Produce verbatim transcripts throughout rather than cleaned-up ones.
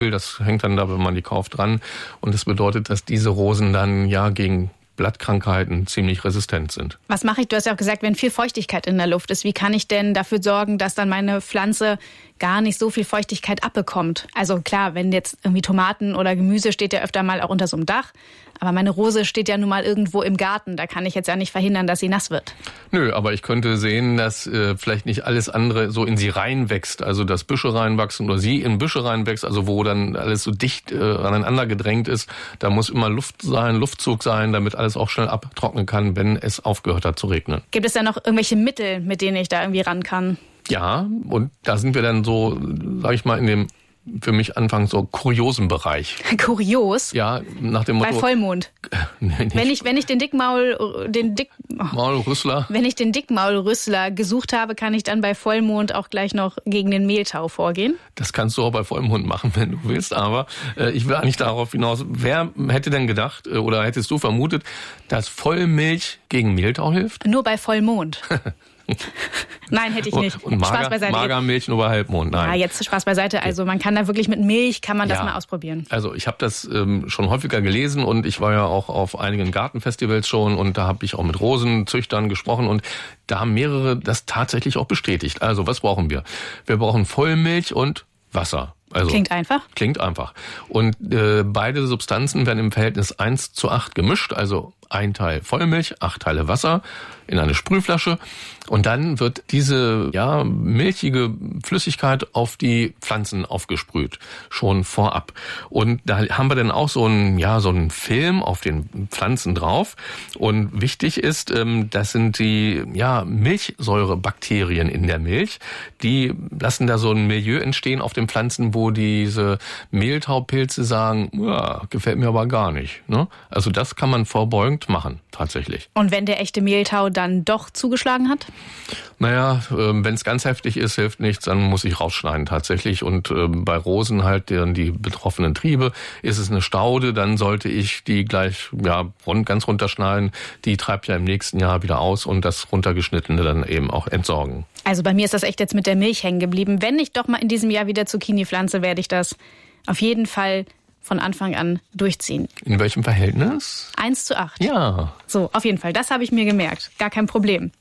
Das hängt dann da, wenn man die kauft, dran. Und das bedeutet, dass diese Rosen dann ja gegen Blattkrankheiten ziemlich resistent sind. Was mache ich? Du hast ja auch gesagt, wenn viel Feuchtigkeit in der Luft ist, wie kann ich denn dafür sorgen, dass dann meine Pflanze gar nicht so viel Feuchtigkeit abbekommt? Also klar, wenn jetzt irgendwie Tomaten oder Gemüse steht ja öfter mal auch unter so einem Dach, aber meine Rose steht ja nun mal irgendwo im Garten, da kann ich jetzt ja nicht verhindern, dass sie nass wird. Nö, aber ich könnte sehen, dass äh, vielleicht nicht alles andere so in sie reinwächst, also dass Büsche reinwachsen oder sie in Büsche reinwächst, also wo dann alles so dicht äh, aneinander gedrängt ist. Da muss immer Luft sein, Luftzug sein, damit alles auch schnell abtrocknen kann, wenn es aufgehört hat zu regnen. Gibt es da noch irgendwelche Mittel, mit denen ich da irgendwie ran kann? Ja, und da sind wir dann so, sag ich mal, in dem für mich anfangs so kuriosen Bereich. Kurios? Ja, nach dem Motto. Bei Vollmond. nee, wenn ich wenn ich den Dickmaul den Dick oh. Maulrüssler. Wenn ich den Dickmaulrüssler gesucht habe, kann ich dann bei Vollmond auch gleich noch gegen den Mehltau vorgehen? Das kannst du auch bei Vollmond machen, wenn du willst, aber äh, ich will eigentlich darauf hinaus, wer hätte denn gedacht äh, oder hättest du vermutet, dass Vollmilch gegen Mehltau hilft? Nur bei Vollmond. Nein, hätte ich nicht. Und Mager, Spaß beiseite. Magermilch nur bei Halbmond. Nein. Ja, jetzt Spaß beiseite. Also man kann da wirklich mit Milch, kann man das ja. mal ausprobieren. Also ich habe das ähm, schon häufiger gelesen und ich war ja auch auf einigen Gartenfestivals schon und da habe ich auch mit Rosenzüchtern gesprochen und da haben mehrere das tatsächlich auch bestätigt. Also was brauchen wir? Wir brauchen Vollmilch und Wasser. Also, klingt einfach. Klingt einfach. Und äh, beide Substanzen werden im Verhältnis eins zu acht gemischt, also ein Teil Vollmilch, acht Teile Wasser in eine Sprühflasche und dann wird diese ja milchige Flüssigkeit auf die Pflanzen aufgesprüht, schon vorab. Und da haben wir dann auch so einen ja so einen Film auf den Pflanzen drauf und wichtig ist, ähm, das sind die ja Milchsäurebakterien in der Milch, die lassen da so ein Milieu entstehen auf den Pflanzen, wo diese Mehltaupilze sagen, ja, gefällt mir aber gar nicht. Ne? Also das kann man vorbeugend machen, tatsächlich. Und wenn der echte Mehltau dann doch zugeschlagen hat? Naja, wenn es ganz heftig ist, hilft nichts, dann muss ich rausschneiden tatsächlich. Und äh, bei Rosen halt, deren die betroffenen Triebe, ist es eine Staude, dann sollte ich die gleich ja rund, ganz runterschneiden. Die treibt ja im nächsten Jahr wieder aus und das runtergeschnittene dann eben auch entsorgen. Also bei mir ist das echt jetzt mit der Milch hängen geblieben. Wenn ich doch mal in diesem Jahr wieder Zucchini pflanze, werde ich das auf jeden Fall von Anfang an durchziehen. In welchem Verhältnis? Eins zu acht. Ja. So, auf jeden Fall. Das habe ich mir gemerkt. Gar kein Problem.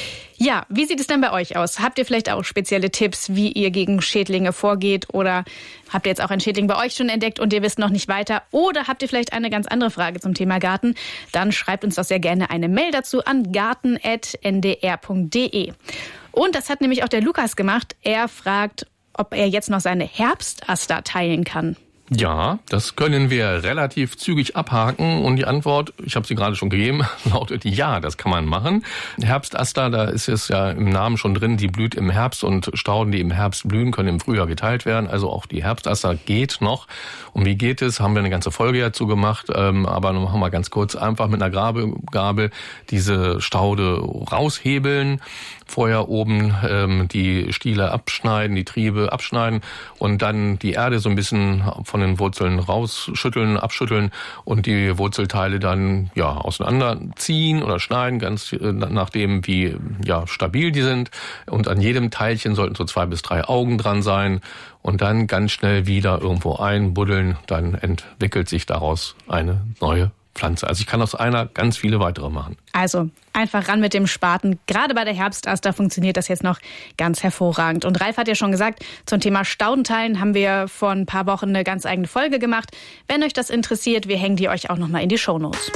Ja, wie sieht es denn bei euch aus? Habt ihr vielleicht auch spezielle Tipps, wie ihr gegen Schädlinge vorgeht? Oder habt ihr jetzt auch einen Schädling bei euch schon entdeckt und ihr wisst noch nicht weiter? Oder habt ihr vielleicht eine ganz andere Frage zum Thema Garten? Dann schreibt uns doch sehr gerne eine Mail dazu an garten at n d r punkt d e. Und das hat nämlich auch der Lukas gemacht. Er fragt, ob er jetzt noch seine Herbstaster teilen kann. Ja, das können wir relativ zügig abhaken und die Antwort, ich habe sie gerade schon gegeben, lautet ja, das kann man machen. Herbstaster, da ist es ja im Namen schon drin, die blüht im Herbst und Stauden, die im Herbst blühen, können im Frühjahr geteilt werden. Also auch die Herbstaster geht noch. Und wie geht es? Haben wir eine ganze Folge dazu gemacht, aber noch mal ganz kurz, einfach mit einer Grabegabel diese Staude raushebeln. Vorher oben ähm, die Stiele abschneiden, die Triebe abschneiden und dann die Erde so ein bisschen von den Wurzeln rausschütteln, abschütteln und die Wurzelteile dann ja auseinanderziehen oder schneiden, ganz äh, nachdem wie ja stabil die sind. Und an jedem Teilchen sollten so zwei bis drei Augen dran sein und dann ganz schnell wieder irgendwo einbuddeln. Dann entwickelt sich daraus eine neue Pflanze. Also ich kann aus einer ganz viele weitere machen. Also einfach ran mit dem Spaten. Gerade bei der Herbstaster funktioniert das jetzt noch ganz hervorragend. Und Ralf hat ja schon gesagt, zum Thema Staudenteilen haben wir vor ein paar Wochen eine ganz eigene Folge gemacht. Wenn euch das interessiert, wir hängen die euch auch noch mal in die Shownotes.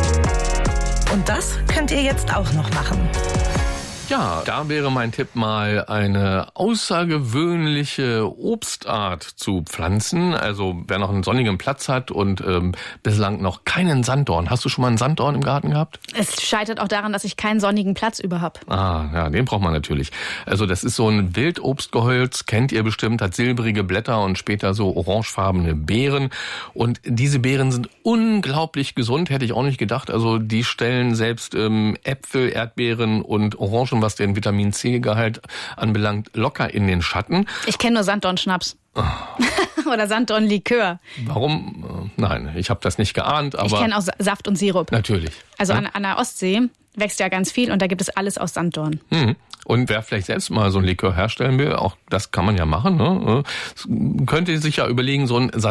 Und das könnt ihr jetzt auch noch machen. Ja, da wäre mein Tipp mal eine außergewöhnliche Obstart zu pflanzen. Also wer noch einen sonnigen Platz hat und ähm, bislang noch keinen Sanddorn. Hast du schon mal einen Sanddorn im Garten gehabt? Es scheitert auch daran, dass ich keinen sonnigen Platz über habe. Ah, ja, den braucht man natürlich. Also das ist so ein Wildobstgehölz, kennt ihr bestimmt, hat silbrige Blätter und später so orangefarbene Beeren. Und diese Beeren sind unglaublich gesund, hätte ich auch nicht gedacht. Also die stellen selbst ähm, Äpfel, Erdbeeren und Orangen, was den Vitamin-C-Gehalt anbelangt, locker in den Schatten. Ich kenne nur Sanddornschnaps. Oh. Oder Sanddornlikör. Warum? Nein, ich habe das nicht geahnt. Aber ich kenne auch Saft und Sirup. Natürlich. Also ja? an, an der Ostsee wächst ja ganz viel und da gibt es alles aus Sanddorn. Mhm. Und wer vielleicht selbst mal so ein Likör herstellen will, auch das kann man ja machen. Ne? Könnte sich ja überlegen, so ein